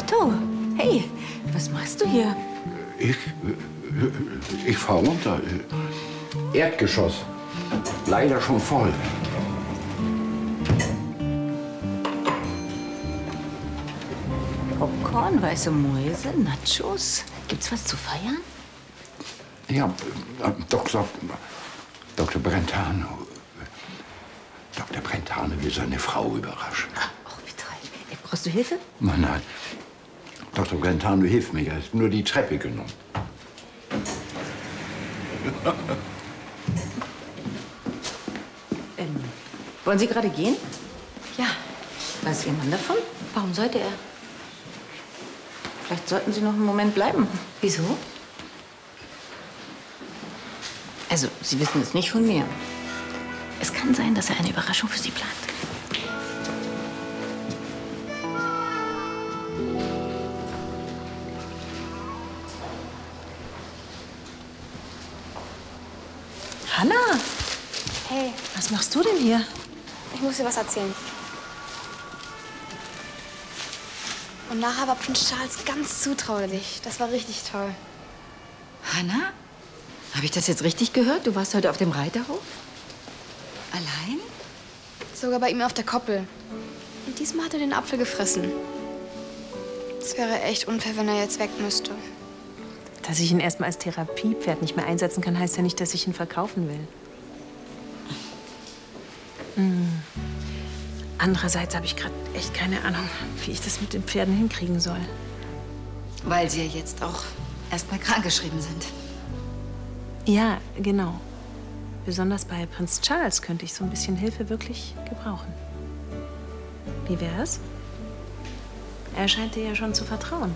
Otto, hey, was machst du hier? Ich fahr runter. Erdgeschoss. Leider schon voll. Popcorn, weiße Mäuse, Nachos. Gibt's was zu feiern? Ja, Dr. Brentano. Dr. Brentano will seine Frau überraschen. Ach, wie toll. Brauchst du Hilfe? Nein. Dr. Brentano hilft mir. Er hat nur die Treppe genommen. Wollen Sie gerade gehen? Ja. Weiß Ihr Mann davon? Warum sollte er? Vielleicht sollten Sie noch einen Moment bleiben. Wieso? Also, Sie wissen es nicht von mir. Es kann sein, dass er eine Überraschung für Sie plant. Hanna, Hey, was machst du denn hier? ich muss dir was erzählen. Und nachher war Prinz Charles ganz zutraulich. Das war richtig toll. Hanna? Habe ich das jetzt richtig gehört? Du warst heute auf dem Reiterhof? Allein? Sogar bei ihm auf der Koppel. Und diesmal hat er den Apfel gefressen. Es wäre echt unfair, wenn er jetzt weg müsste. Dass ich ihn erstmal als Therapiepferd nicht mehr einsetzen kann, heißt ja nicht, dass ich ihn verkaufen will. Andererseits habe ich gerade echt keine Ahnung, wie ich das mit den Pferden hinkriegen soll. Weil Sie ja jetzt auch erstmal krankgeschrieben sind. Ja, genau. Besonders bei Prinz Charles könnte ich so ein bisschen Hilfe wirklich gebrauchen. Wie wär's? Er scheint dir ja schon zu vertrauen.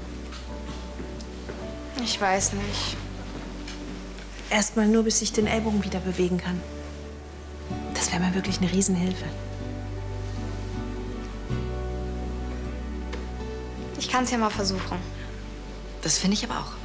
Ich weiß nicht. Erstmal nur, bis ich den Ellbogen wieder bewegen kann. Das wäre mir wirklich eine Riesenhilfe. Ich kann es ja mal versuchen. Das finde ich aber auch.